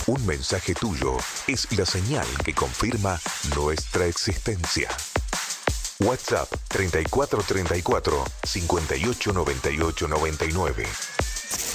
Un mensaje tuyo es la señal que confirma nuestra existencia. WhatsApp 3434 589899.